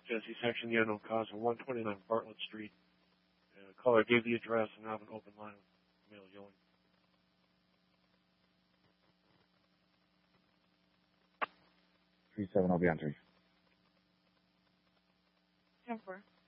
Jesse Section, the unknown cause of 129 Bartlett Street. Caller gave the address and I have an open line with male yelling. I'll be on 3. 10-4.